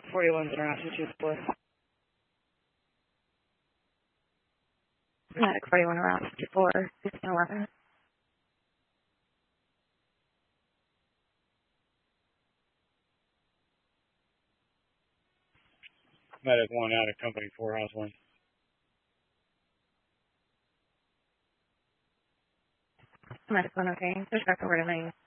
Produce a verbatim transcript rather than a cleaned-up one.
forty-one's in route to two four. Medic forty-one route to two four, fifteen eleven. Medic one out of company four, house one. Medic one, okay. Push back over to nine.